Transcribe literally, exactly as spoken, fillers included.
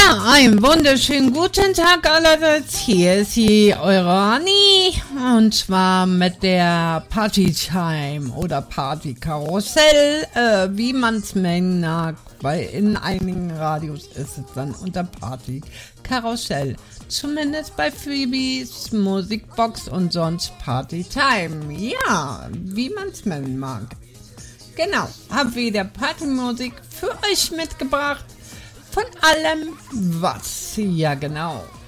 Ja, einen wunderschönen guten Tag allerseits. Hier ist sie, eure Anni. Und zwar mit der Partytime oder Partykarussell, äh, wie man es nennen mag. Weil in einigen Radios ist es dann unter Partykarussell. Zumindest bei Phoebes Musikbox und sonst Partytime. Ja, wie man es nennen mag. Genau, habe wieder Partymusik für euch mitgebracht. Von allem was. Ja, genau.